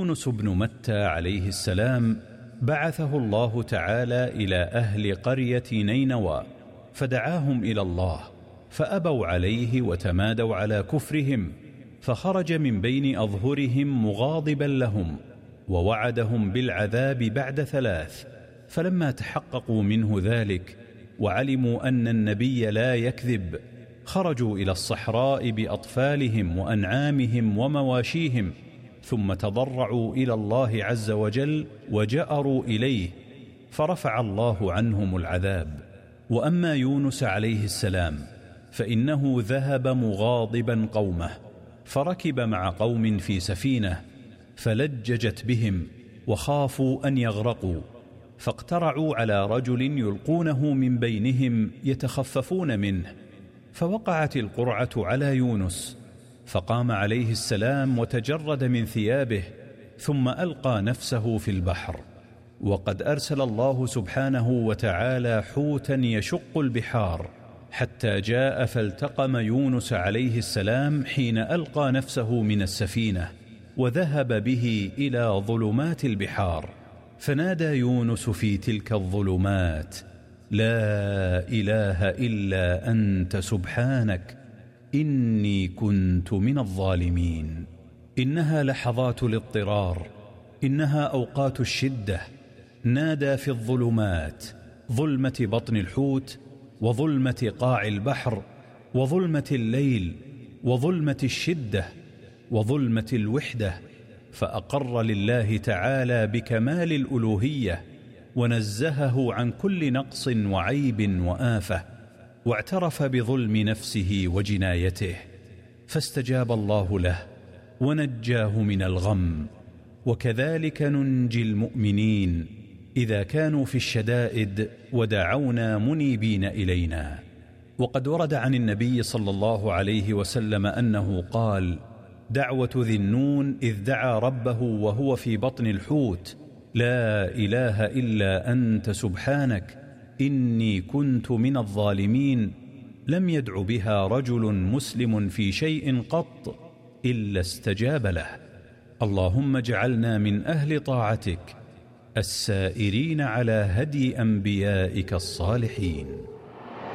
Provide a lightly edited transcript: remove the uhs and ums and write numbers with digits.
يونس بن متى عليه السلام بعثه الله تعالى إلى أهل قرية نينوى فدعاهم إلى الله، فأبوا عليه وتمادوا على كفرهم، فخرج من بين أظهرهم مغاضبا لهم ووعدهم بالعذاب بعد 3. فلما تحققوا منه ذلك وعلموا أن النبي لا يكذب خرجوا إلى الصحراء بأطفالهم وأنعامهم ومواشيهم، ثم تضرعوا إلى الله عز وجل وجأروا إليه فرفع الله عنهم العذاب. وأما يونس عليه السلام فإنه ذهب مغاضبا قومه، فركب مع قوم في سفينة فلججت بهم وخافوا أن يغرقوا، فاقترعوا على رجل يلقونه من بينهم يتخففون منه، فوقعت القرعة على يونس، فقام عليه السلام وتجرد من ثيابه ثم ألقى نفسه في البحر. وقد أرسل الله سبحانه وتعالى حوتا يشق البحار حتى جاء فالتقم يونس عليه السلام حين ألقى نفسه من السفينة، وذهب به إلى ظلمات البحار، فنادى يونس في تلك الظلمات: لا إله إلا أنت سبحانك إني كنت من الظالمين. إنها لحظات الاضطرار، إنها أوقات الشدة. نادى في الظلمات، ظلمة بطن الحوت، وظلمة قاع البحر، وظلمة الليل، وظلمة الشدة، وظلمة الوحدة، فأقر لله تعالى بكمال الألوهية ونزهه عن كل نقص وعيب وآفة، واعترف بظلم نفسه وجنايته، فاستجاب الله له ونجاه من الغم. وكذلك ننجي المؤمنين إذا كانوا في الشدائد ودعونا منيبين إلينا. وقد ورد عن النبي صلى الله عليه وسلم أنه قال: دعوة ذي النون إذ دعا ربه وهو في بطن الحوت: لا إله إلا أنت سبحانك إني كنت من الظالمين، لم يدع بها رجل مسلم في شيء قط إلا استجاب له. اللهم اجعلنا من أهل طاعتك السائرين على هدي أنبيائك الصالحين.